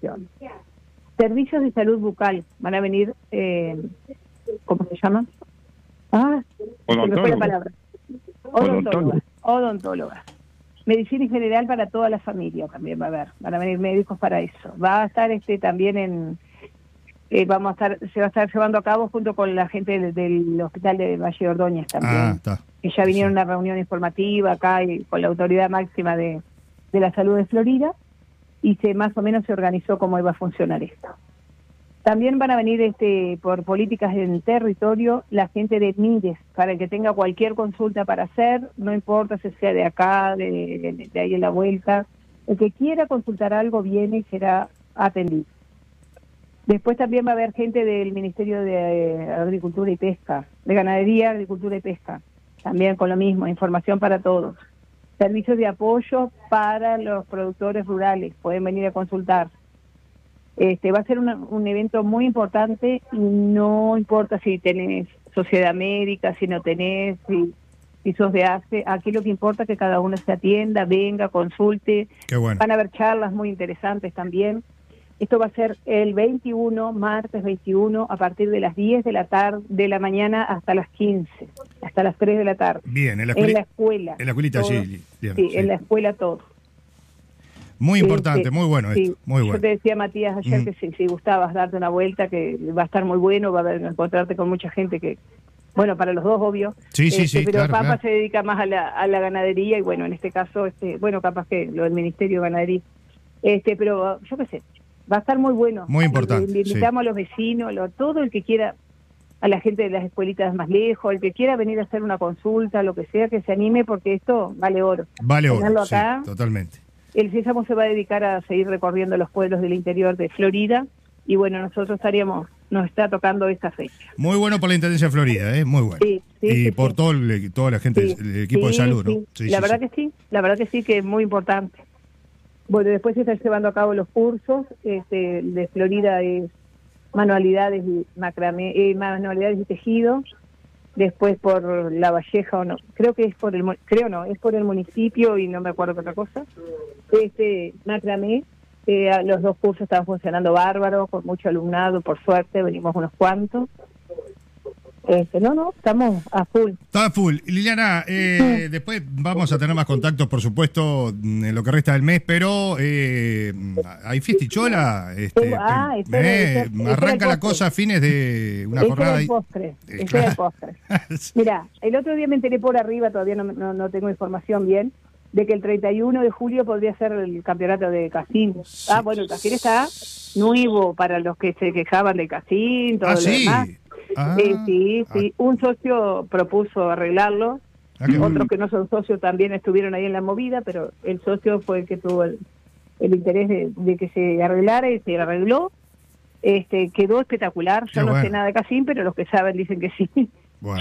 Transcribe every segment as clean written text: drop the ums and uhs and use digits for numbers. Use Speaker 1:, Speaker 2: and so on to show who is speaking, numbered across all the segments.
Speaker 1: información. Servicios de salud bucal, van a venir, ¿cómo se llama? Se me fue la palabra. Odontóloga. Medicina en general para toda la familia también va a haber, van a venir médicos para eso. Va a estar también se va a estar llevando a cabo junto con la gente del hospital de Valle Ordóñez también, que ya vinieron a una reunión informativa acá y con la autoridad máxima de la salud de Florida, y más o menos se organizó cómo iba a funcionar esto. También van a venir por políticas en territorio la gente de MIDES, para el que tenga cualquier consulta para hacer, no importa si sea de acá, de ahí en la vuelta, el que quiera consultar algo viene y será atendido. Después también va a haber gente del Ministerio de Agricultura y Pesca, de Ganadería, Agricultura y Pesca, también con lo mismo, información para todos. Servicios de apoyo para los productores rurales, pueden venir a consultar. Va a ser un evento muy importante, y no importa si tenés sociedad médica, si no tenés, si sos de ACE, aquí lo que importa es que cada uno se atienda, venga, consulte.
Speaker 2: Qué bueno.
Speaker 1: Van a haber charlas muy interesantes también. Esto va a ser el 21, martes 21, a partir de las 10 de la mañana hasta las 15, hasta las 3 de la tarde.
Speaker 2: Bien, en la
Speaker 1: escuela.
Speaker 2: En la escuelita allí.
Speaker 1: Sí, en la escuela todo.
Speaker 2: Muy importante, muy bueno esto, muy bueno.
Speaker 1: Yo te decía, Matías, ayer que si gustabas darte una vuelta, que va a estar muy bueno, va a encontrarte con mucha gente que, bueno, para los dos, obvio.
Speaker 2: Sí,
Speaker 1: pero
Speaker 2: claro,
Speaker 1: Papa se dedica más a la ganadería, y bueno, en este caso, bueno, capaz que lo del Ministerio de Ganadería. Pero yo qué sé. Va a estar muy bueno.
Speaker 2: Muy importante.
Speaker 1: Invitamos a los vecinos, todo el que quiera, a la gente de las escuelitas más lejos, el que quiera venir a hacer una consulta, lo que sea, que se anime, porque esto vale oro.
Speaker 2: Vale oro,
Speaker 1: acá.
Speaker 2: Sí, totalmente.
Speaker 1: El Sésamo se va a dedicar a seguir recorriendo los pueblos del interior de Florida, y bueno, nosotros nos está tocando esta fecha.
Speaker 2: Muy bueno por la Intendencia de Florida, muy bueno. Y por toda la gente, el equipo de salud, ¿no?
Speaker 1: La verdad que sí, que es muy importante. Bueno, después se están llevando a cabo los cursos, de Florida es manualidades y macramé, manualidades y tejido. Después por La Valleja, o no, es por el municipio, y no me acuerdo qué otra cosa. Macramé, los dos cursos están funcionando bárbaro, con mucho alumnado, por suerte, venimos unos cuantos. Estamos a full.
Speaker 2: Está a full. Liliana, después vamos a tener más contactos, por supuesto, en lo que resta del mes, pero hay fiestichola. Arranca la cosa a fines de una jornada.
Speaker 1: Es el postre. Mirá, el otro día me enteré por arriba, todavía no tengo información bien, de que el 31 de julio podría ser el campeonato de casino. Sí. Bueno, el casino está nuevo para los que se quejaban del casino, todo lo demás. Sí. Un socio propuso arreglarlo, otros que no son socios también estuvieron ahí en la movida, pero el socio fue el que tuvo el interés de que se arreglara, y se arregló. Quedó espectacular. Yo no sé nada de casino, pero los que saben dicen que sí.
Speaker 2: Bueno.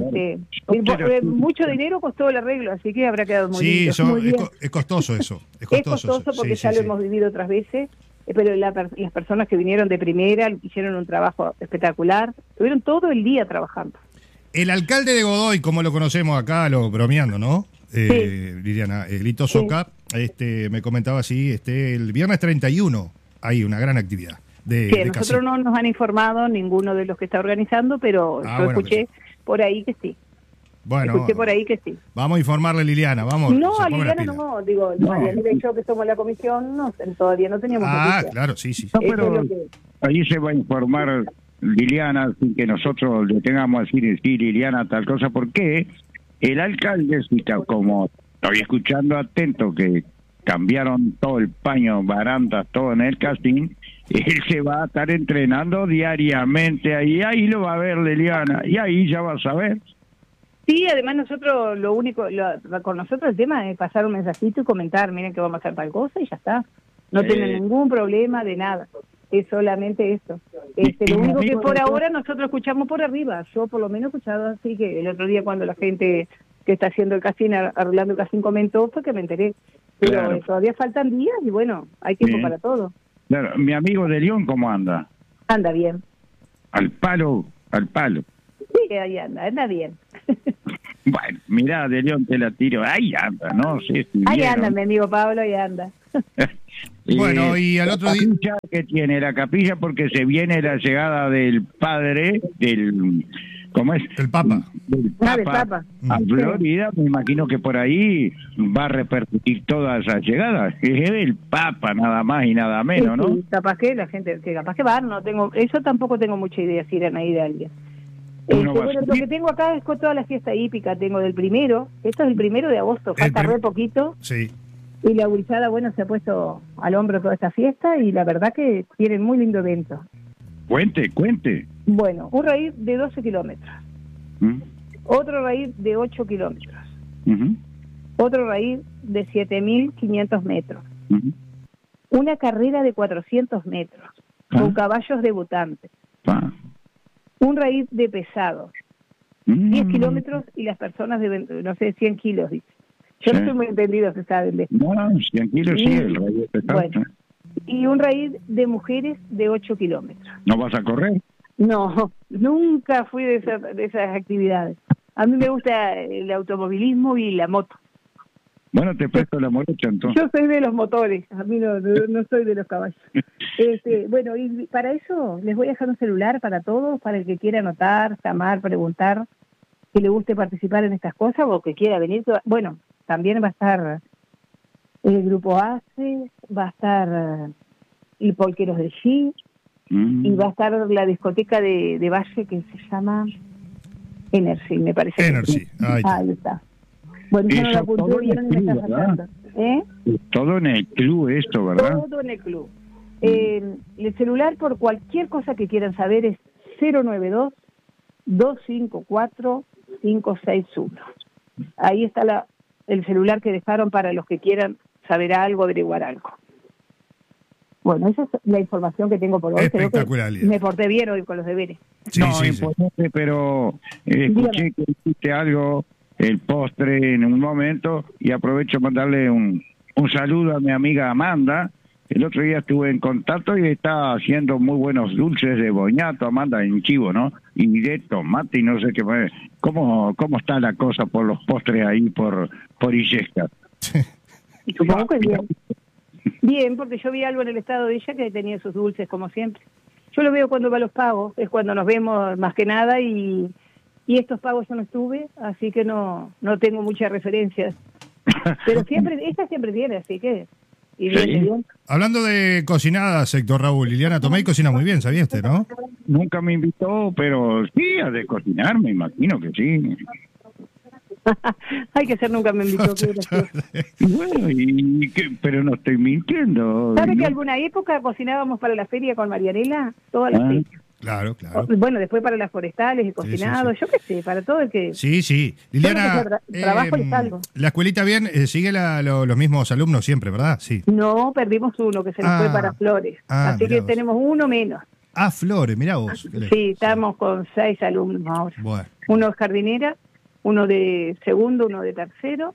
Speaker 1: Mucho dinero costó el arreglo, así que habrá quedado muy lindo.
Speaker 2: Es costoso eso.
Speaker 1: Es costoso porque ya lo hemos vivido otras veces. Pero las personas que vinieron de primera hicieron un trabajo espectacular, estuvieron todo el día trabajando.
Speaker 2: El alcalde de Godoy, como lo conocemos acá, bromeando, ¿no? Liliana, Lito Soca, me comentaba así, el viernes 31 hay una gran actividad.
Speaker 1: Nosotros no nos han informado ninguno de los que está organizando, pero yo escuché por ahí que sí.
Speaker 2: Bueno,
Speaker 1: escuché por ahí que sí.
Speaker 2: Vamos a informarle a Liliana, vamos.
Speaker 1: No, a Liliana no, Marianela y yo que somos la comisión, todavía no teníamos noticias.
Speaker 2: Claro, sí.
Speaker 3: No, pero ahí se va a informar Liliana, sin que nosotros le tengamos que decir, sí, Liliana, tal cosa, porque el alcalde, como estoy escuchando atento, que cambiaron todo el paño, barandas, todo en el casting, él se va a estar entrenando diariamente ahí lo va a ver Liliana, y ahí ya va a saber.
Speaker 1: Sí, además nosotros con nosotros el tema es pasar un mensajito y comentar, miren que vamos a hacer tal cosa y ya está. No tienen ningún problema de nada, es solamente eso. Lo único que por ahora nosotros escuchamos por arriba, yo por lo menos he escuchado así, que el otro día cuando la gente que está haciendo el casino, arreglando el casino comentó, fue que me enteré. Pero todavía faltan días y bueno, hay tiempo para todo.
Speaker 3: Claro, mi amigo de León, ¿cómo anda?
Speaker 1: Anda bien.
Speaker 3: Al palo.
Speaker 1: Sí, ahí anda bien.
Speaker 3: Bueno, mirá, de León te la tiro. Ahí anda, no sé si
Speaker 1: ahí anda, mi amigo Pablo, ahí anda.
Speaker 2: Bueno, y al otro día...
Speaker 3: ¿Qué tiene la capilla? Porque se viene la llegada del padre, del... ¿Cómo es?
Speaker 2: El Papa.
Speaker 3: Del
Speaker 1: Del Papa.
Speaker 3: a Florida, me imagino que por ahí va a repercutir toda esa llegada. Es el Papa, nada más y nada menos, ¿no?
Speaker 1: Sí, capaz que la gente, que capaz que van, no tengo, eso tampoco tengo mucha idea si irán a ir a alguien.
Speaker 3: Uno va a
Speaker 1: Bueno, lo
Speaker 3: salir.
Speaker 1: que tengo acá es con toda la fiesta hípica, tengo del primero, esto es el 1 de agosto, falta re poquito,
Speaker 2: Sí.
Speaker 1: y la gurizada, bueno, se ha puesto al hombro toda esta fiesta, y la verdad que tienen muy lindo evento.
Speaker 3: Cuente.
Speaker 1: Bueno, un raíz de 12 kilómetros,
Speaker 3: ¿Mm?
Speaker 1: otro raíz de 8 kilómetros,
Speaker 3: Ujú,
Speaker 1: otro raíz de 7.500 metros,
Speaker 3: ujú.
Speaker 1: una carrera de 400 metros, con
Speaker 3: Ah.
Speaker 1: caballos debutantes,
Speaker 3: Pa.
Speaker 1: un raíz de pesados, 10
Speaker 3: Mm.
Speaker 1: kilómetros y las personas de, no sé, 100 kilos, dice. Yo
Speaker 3: Sí.
Speaker 1: no estoy muy entendido, se saben de esto.
Speaker 3: No, tranquilo, sí, el rayo está.
Speaker 1: Bueno. Y un raíz de mujeres de 8 kilómetros.
Speaker 3: ¿No vas a correr?
Speaker 1: No, nunca fui de esas actividades. A mí me gusta el automovilismo y la moto.
Speaker 3: Bueno, te presto la morocha entonces.
Speaker 1: Yo soy de los motores, a mí no soy de los caballos. Bueno, y para eso les voy a dejar un celular para todos, para el que quiera anotar, llamar, preguntar, que le guste participar en estas cosas o que quiera venir. Bueno, también va a estar el grupo ACE, va a estar el Polqueros de G,
Speaker 3: Mm.
Speaker 1: y va a estar la discoteca de Valle que se llama Energy, me parece.
Speaker 2: Energy, ahí está.
Speaker 1: Ahí está. Bueno, yo no
Speaker 3: Eso
Speaker 1: la apunté
Speaker 3: todo en
Speaker 1: bien
Speaker 3: el
Speaker 1: y me está
Speaker 3: club, ¿verdad?
Speaker 1: faltando. ¿Eh?
Speaker 3: Todo en el club esto, ¿verdad?
Speaker 1: Todo en el club. El celular, por cualquier cosa que quieran saber, es 092-254-561. Ahí está el celular que dejaron para los que quieran saber algo, averiguar algo. Bueno, esa es la información que tengo por hoy. Creo que
Speaker 2: Espectacular, Lidia.
Speaker 1: me porté bien hoy con los deberes.
Speaker 2: Sí,
Speaker 3: No,
Speaker 2: sí, sí.
Speaker 3: importante, pero escuché que hiciste algo, el postre en un momento, y aprovecho para mandarle un saludo a mi amiga Amanda. El otro día estuve en contacto y está haciendo muy buenos dulces de boñato, Amanda, en chivo, ¿no? Y de tomate y no sé qué más. ¿Cómo está la cosa por los postres ahí por Illescas?
Speaker 1: Supongo que bien. Bien, porque yo vi algo en el estado de ella que tenía sus dulces, como siempre. Yo lo veo cuando va a los pagos, es cuando nos vemos más que nada, y estos pagos yo no estuve, así que no tengo muchas referencias. Pero ella siempre viene, así que... Y viene bien.
Speaker 2: Hablando de cocinadas, Héctor Raúl, Liliana Tomei cocina muy bien, ¿sabías, no?
Speaker 3: Nunca me invitó, pero sí, a de cocinar, me imagino que sí.
Speaker 1: Hay que ser, nunca me invitó.
Speaker 3: Bueno, pero no estoy mintiendo.
Speaker 1: ¿Sabe que
Speaker 3: ¿no?
Speaker 1: alguna época cocinábamos para la feria con Marianela? Todas las fechas.
Speaker 2: Claro, claro.
Speaker 1: Bueno, después para las forestales, he cocinado,
Speaker 2: Sí, sí.
Speaker 1: yo qué sé, para todo el que...
Speaker 2: Sí, sí. Liliana,
Speaker 1: trabajo y salgo.
Speaker 2: la escuelita bien, sigue los mismos alumnos siempre, ¿verdad? Sí.
Speaker 1: No, perdimos uno que se nos fue para Flores. Así
Speaker 2: mirá
Speaker 1: que
Speaker 2: vos.
Speaker 1: tenemos uno menos.
Speaker 2: Ah, Flores, mirá vos.
Speaker 1: Sí, estamos con 6 alumnos ahora.
Speaker 2: Bueno.
Speaker 1: Uno es jardinera, uno de segundo, uno de tercero,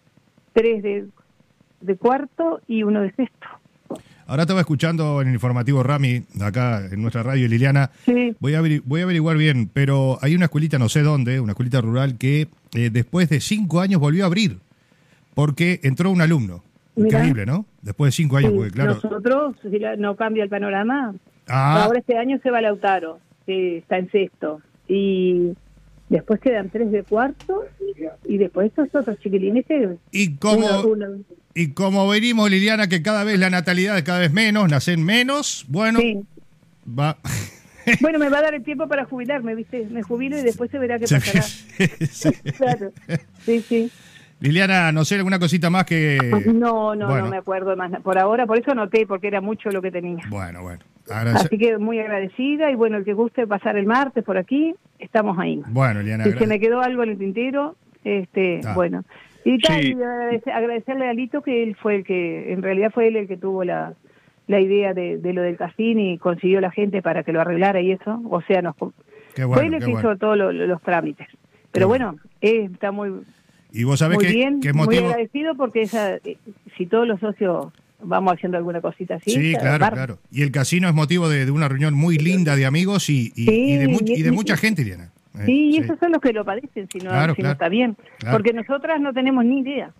Speaker 1: 3 de cuarto y uno de sexto.
Speaker 2: Ahora estaba escuchando en el informativo Rami, acá en nuestra radio, Liliana.
Speaker 1: Sí.
Speaker 2: Voy a averiguar bien, pero hay una escuelita, no sé dónde, una escuelita rural que después de 5 años volvió a abrir porque entró un alumno.
Speaker 1: Mirá.
Speaker 2: Increíble, ¿no? Después de 5 años,
Speaker 1: Sí,
Speaker 2: porque claro.
Speaker 1: nosotros, si no cambia el panorama,
Speaker 2: Ah,
Speaker 1: ahora este año se va Lautaro, que está en sexto, y después quedan 3 de cuarto, y después estos otros chiquilines que...
Speaker 2: y como...
Speaker 1: uno-
Speaker 2: Y como venimos, Liliana, que cada vez la natalidad es cada vez menos, nacen menos, bueno,
Speaker 1: Sí.
Speaker 2: va.
Speaker 1: Bueno, me va a dar el tiempo para jubilarme, ¿viste? Me jubilo y después se verá qué pasará.
Speaker 2: Sí.
Speaker 1: Claro. Sí, sí.
Speaker 2: Liliana, no sé, alguna cosita más que...
Speaker 1: No
Speaker 2: Bueno.
Speaker 1: me acuerdo más. Por ahora, por eso anoté, porque era mucho lo que tenía.
Speaker 2: Bueno.
Speaker 1: Así que muy agradecida, y bueno, el que guste pasar el martes por aquí, estamos ahí.
Speaker 2: Bueno, Liliana,
Speaker 1: Si se me quedó algo en el tintero, bueno. Y tal,
Speaker 3: Sí.
Speaker 1: y agradecerle a Lito, que él fue en realidad fue él el que tuvo la idea de lo del casino y consiguió la gente para que lo arreglara y eso. O sea,
Speaker 2: Qué bueno,
Speaker 1: fue él el
Speaker 2: qué
Speaker 1: que
Speaker 2: bueno.
Speaker 1: hizo todos los trámites. Pero bueno, está muy,
Speaker 2: Y vos sabés
Speaker 1: muy
Speaker 2: que,
Speaker 1: bien,
Speaker 2: qué
Speaker 1: muy
Speaker 2: motivo...
Speaker 1: agradecido, porque si todos los socios vamos haciendo alguna cosita así.
Speaker 2: Sí,
Speaker 1: está
Speaker 2: claro,
Speaker 1: bárbaro.
Speaker 2: claro. Y el casino es motivo de una reunión muy linda de amigos y de mucha gente, Liliana.
Speaker 1: Sí, y esos son los que lo padecen, si no
Speaker 2: Claro,
Speaker 1: está bien.
Speaker 2: claro.
Speaker 1: Porque nosotras no tenemos ni idea.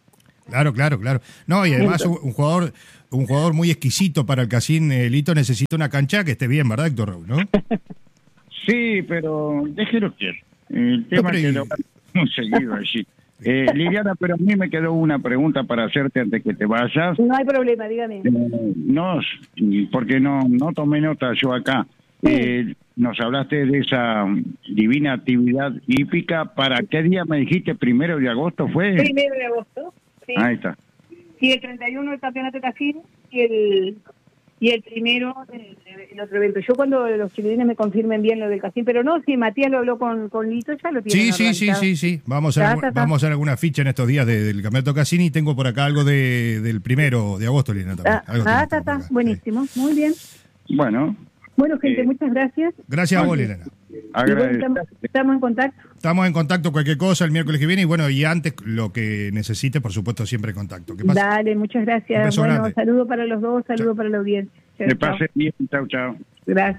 Speaker 2: Claro, claro, claro. No, y además un jugador muy exquisito para el Casín, Lito, necesita una cancha que esté bien, ¿verdad, Héctor Raúl? ¿No?
Speaker 3: Sí, pero déjelo quieto. El tema
Speaker 2: pero
Speaker 3: es que lo hemos seguido allí. Liliana, pero a mí me quedó una pregunta para hacerte antes que te vayas.
Speaker 1: No hay problema, dígame.
Speaker 3: No, porque no tomé nota yo acá. Nos hablaste de esa divina actividad hípica. ¿Para qué día me dijiste? ¿1 de agosto fue?
Speaker 1: 1 de agosto, sí.
Speaker 3: Ahí está.
Speaker 1: Sí, el 31 el campeonato de Casín y el primero el otro evento. Yo cuando los chiquilines me confirmen bien lo del Casín, pero no, si Matías lo habló con Lito, ya lo tiene.
Speaker 2: Sí. Vamos a hacer alguna ficha en estos días del campeonato Casín y tengo por acá algo del 1 de agosto, Liliana, también.
Speaker 1: Está. Buenísimo, muy bien. Bueno, gente, muchas gracias.
Speaker 2: Gracias a vos, Liliana.
Speaker 1: Estamos en contacto.
Speaker 2: Estamos en contacto, cualquier cosa el miércoles que viene, y bueno, y antes lo que necesites, por supuesto, siempre en contacto.
Speaker 1: Dale, muchas gracias. Bueno, grande. Saludo para los dos, saludo para la audiencia.
Speaker 3: Que pase bien, chao.
Speaker 1: Gracias.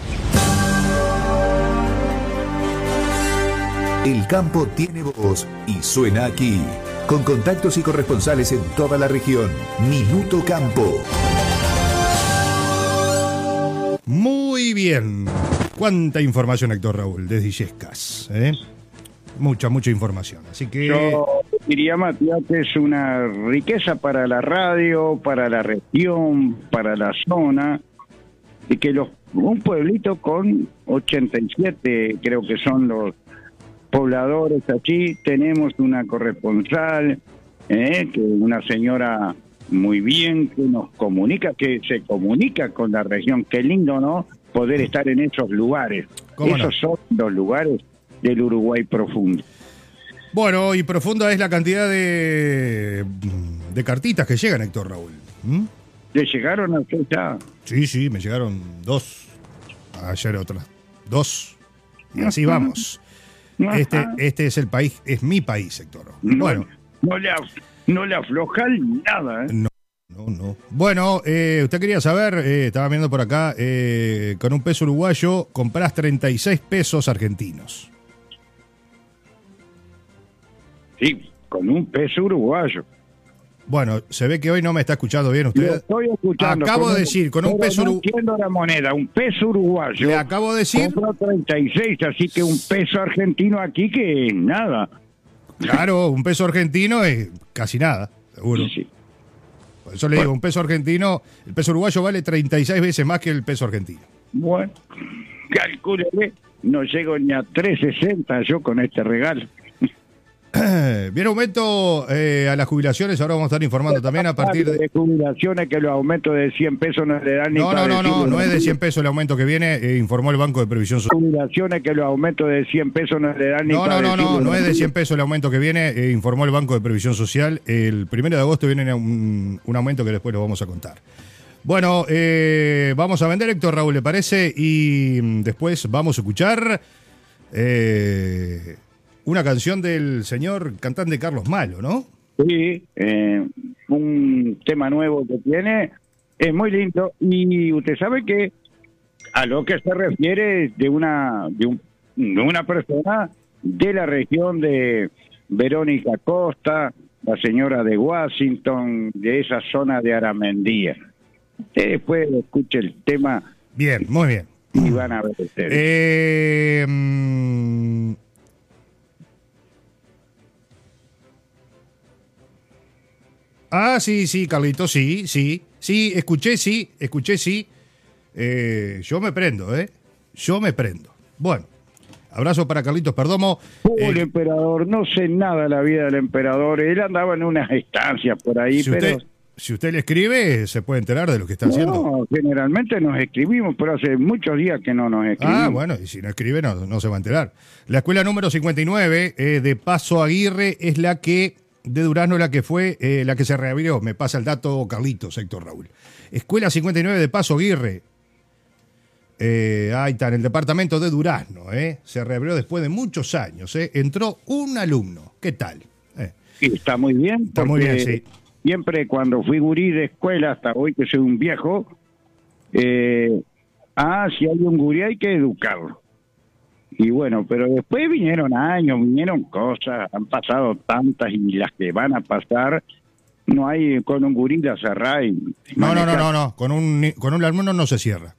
Speaker 4: El campo tiene voz y suena aquí. Con contactos y corresponsales en toda la región. Minuto Campo.
Speaker 2: Muy bien. Cuánta información, Héctor Raúl, desde Illescas, Mucha información. Así que
Speaker 3: yo diría, Matías, que es una riqueza para la radio, para la región, para la zona, y que un pueblito con 87, creo que son los pobladores allí, tenemos una corresponsal, que una señora muy bien, que nos comunica, que se comunica con la región. Qué lindo, ¿no? Poder estar en esos lugares. Esos son los lugares del Uruguay profundo.
Speaker 2: Bueno, y profunda es la cantidad de cartitas que llegan, Héctor Raúl.
Speaker 3: ¿Le llegaron a usted ya?
Speaker 2: Sí, me llegaron 2. Ayer otras 2. Y así vamos. Este es el país, es mi país, Héctor Raúl. Bueno.
Speaker 3: No le aflojan nada,
Speaker 2: No. Bueno, usted quería saber, estaba viendo por acá, con un peso uruguayo comprás 36 pesos argentinos.
Speaker 3: Sí, con un peso uruguayo.
Speaker 2: Bueno, se ve que hoy no me está escuchando bien usted.
Speaker 3: Lo estoy escuchando.
Speaker 2: Acabo de decir, con un peso uruguayo.
Speaker 3: No entiendo la moneda, un peso uruguayo.
Speaker 2: Le acabo de decir.
Speaker 3: Compró 36, así que un peso argentino aquí que es nada.
Speaker 2: Claro, un peso argentino es casi nada, seguro.
Speaker 3: Sí.
Speaker 2: Por eso le digo, un peso argentino, el peso uruguayo vale 36 veces más que el peso argentino.
Speaker 3: Bueno, calcúlele, no llego ni a 360 yo con este regalo.
Speaker 2: Viene aumento a las jubilaciones, ahora vamos a estar informando también a partir de
Speaker 3: jubilaciones, que los aumentos de 100 pesos no le dan ni
Speaker 2: No es de 100 pesos el aumento que viene, informó el Banco de Previsión Social.
Speaker 3: Jubilaciones que los aumentos de 100 pesos no le dan ni
Speaker 2: No es de 100 pesos el aumento que viene, informó el Banco de Previsión Social. El 1 de agosto viene un aumento que después lo vamos a contar. Bueno, vamos a vender, Héctor Raúl, ¿le parece? Y después vamos a escuchar una canción del señor cantante Carlos Malo, ¿no?
Speaker 3: Sí, un tema nuevo que tiene, es muy lindo, y usted sabe que a lo que se refiere de una persona de la región de Verónica Costa, la señora de Washington, de esa zona de Aramendía. Usted después escuche el tema.
Speaker 2: Bien, muy bien.
Speaker 3: Y van a ver ustedes.
Speaker 2: Sí, Carlito, sí. Escuché, sí. Yo me prendo, Yo me prendo. Bueno, abrazo para Carlitos Perdomo.
Speaker 3: El emperador, no sé nada de la vida del emperador. Él andaba en unas estancias por ahí,
Speaker 2: si usted le escribe, se puede enterar de lo que está haciendo.
Speaker 3: No, generalmente nos escribimos, pero hace muchos días que no nos escribimos.
Speaker 2: Bueno, y si no escribe, no se va a enterar. La escuela número 59 de Paso Aguirre es la que... de Durazno, la que fue, la que se reabrió. Me pasa el dato Carlitos, Héctor Raúl. Escuela 59 de Paso Aguirre. Ahí está, en el departamento de Durazno. Se reabrió después de muchos años. Entró un alumno. ¿Qué tal?
Speaker 3: Está muy bien.
Speaker 2: Está muy bien, sí.
Speaker 3: Siempre cuando fui gurí de escuela, hasta hoy que soy un viejo, si hay un gurí hay que educarlo. Y bueno, pero después vinieron años, vinieron cosas, han pasado tantas y las que van a pasar, No hay con un gurí la cerrá y
Speaker 2: No, con un alumno no se cierra.